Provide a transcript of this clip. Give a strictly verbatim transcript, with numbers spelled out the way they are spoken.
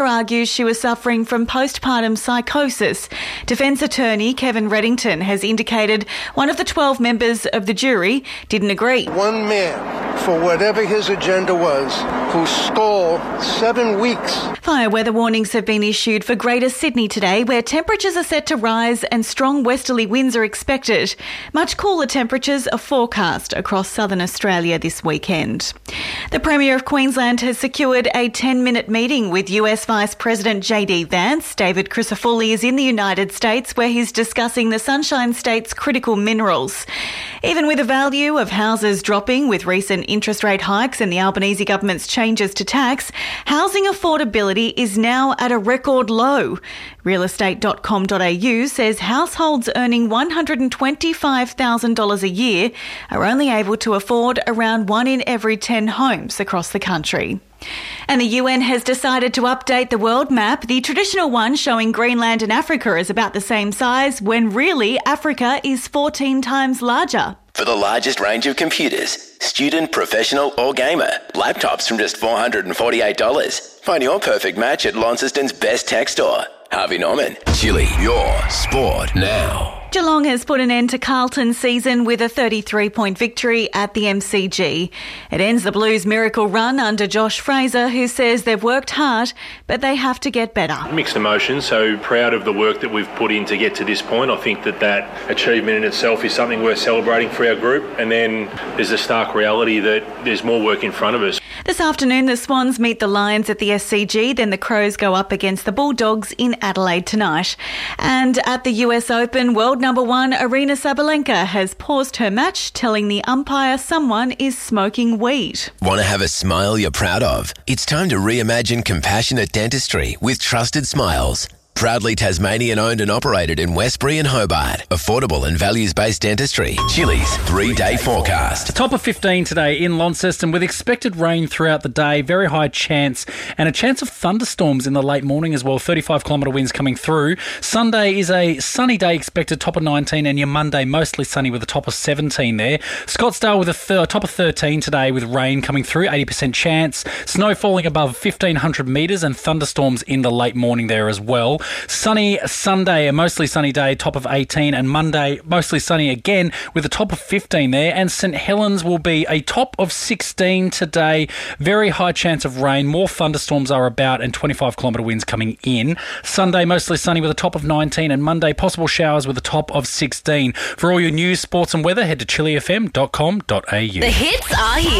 argues she was suffering from postpartum psychosis. Defence attorney Kevin Reddington has indicated one of the twelve members of the jury didn't agree. One man, for whatever his agenda was, who stole seven weeks. Fire weather warnings have been issued for Greater Sydney today, where temperatures are set to rise and strong westerly winds are expected. Much cooler temperatures are forecast across southern Australia this weekend. The Premier of Queensland has secured a ten-minute meeting with U S Vice President J D Vance. David Crisafulli is in the United States, where he's discussing the Sunshine State's critical minerals. Even with the value of houses dropping with recent interest rate hikes and the Albanese government's changes to tax, housing affordability is now at a record low. real estate dot com dot a u says households earning one hundred twenty-five thousand dollars a year are only able to afford around one in every ten homes across the country. And the U N has decided to update the world map, the traditional one showing Greenland and Africa is about the same size, when really Africa is fourteen times larger. For the largest range of computers, student, professional or gamer, laptops from just four hundred forty-eight dollars. Find your perfect match at Launceston's best tech store. Harvey Norman. Chili, your sport now. Geelong has put an end to Carlton's season with a thirty-three point victory at the M C G. It ends the Blues' miracle run under Josh Fraser, who says they've worked hard, but they have to get better. Mixed emotions, so proud of the work that we've put in to get to this point. I think that that achievement in itself is something worth celebrating for our group. And then there's a stark reality that there's more work in front of us. This afternoon, the Swans meet the Lions at the S C G, then the Crows go up against the Bulldogs in Adelaide tonight. And at the U S Open, world number one Aryna Sabalenka has paused her match, telling the umpire someone is smoking weed. Want to have a smile you're proud of? It's time to reimagine compassionate dentistry with Trusted Smiles. Proudly Tasmanian owned and operated in Westbury and Hobart. Affordable and values-based dentistry. Chili's three-day forecast. Top of fifteen today in Launceston with expected rain throughout the day, very high chance, and a chance of thunderstorms in the late morning as well. thirty-five kilometre winds coming through. Sunday is a sunny day expected, top of nineteen, and your Monday mostly sunny with a top of seventeen there. Scottsdale with a th- top of thirteen today with rain coming through, eighty percent chance. Snow falling above fifteen hundred metres and thunderstorms in the late morning there as well. Sunny Sunday, a mostly sunny day, top of eighteen, and Monday mostly sunny again with a top of fifteen there. And St Helens will be a top of sixteen today. Very high chance of rain. More thunderstorms are about and twenty-five kilometre winds coming in. Sunday mostly sunny with a top of nineteen, and Monday possible showers with a top of sixteen. For all your news, sports and weather, head to chili f m dot com dot a u. The hits are here.